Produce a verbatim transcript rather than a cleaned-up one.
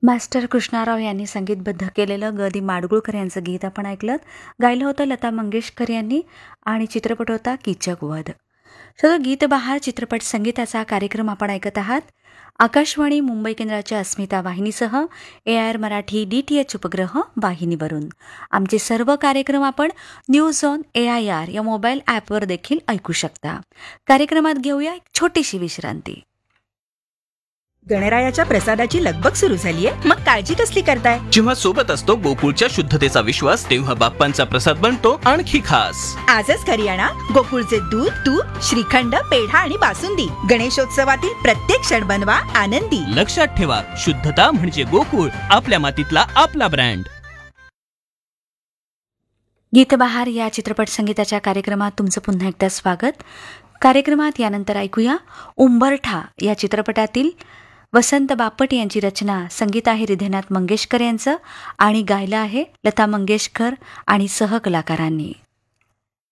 Master Krishnarao यांनी संगीतबद्ध केलेलं ग दि माडगुळकर यांचं गीत आपण ऐकलं. गायलं होतं लता मंगेशकर यांनी आणि चित्रपट होता कीचक वध. सगळं गीतबहार चित्रपट संगीताचा कार्यक्रम आपण ऐकत आहात. आकाशवाणी मुंबई केंद्राच्या अस्मिता वाहिनीसह ए I R Marathi D T H उपग्रह वाहिनीवरून आमचे सर्व कार्यक्रम आपण news on A I R या मोबाईल ॲपवर देखील ऐकू शकता. कार्यक्रमात घेऊया एक छोटीशी विश्रांती. गणरायाच्या प्रसादाची लगबग सुरू झालीये, मग काळजी कसली करताय? जेव्हा सोबत असतो गोकुळच्या शुद्धतेचा विश्वास, तेव्हा बाप्पांचा प्रसाद बनतो आणखी खास. आजच घरी आणा गोकुळचे दूध, तूप, श्रीखंड, पेढा आणि बासुंदी. गणेशोत्सवातील प्रत्येक क्षण बनवा आनंदी. लक्षात ठेवा, शुद्धता म्हणजे गोकुळ, आपल्या मातीतला आपला ब्रँड. गीतबहार या चित्रपट संगीताच्या कार्यक्रमात तुमचं पुन्हा एकदा स्वागत. कार्यक्रमात यानंतर ऐकूया उंबरठा या चित्रपटातील वसंत बापट यांची रचना. संगीत आहे हृदयनाथ मंगेशकर यांचं आणि गायलं आहे लता मंगेशकर आणि सहकलाकारांनी.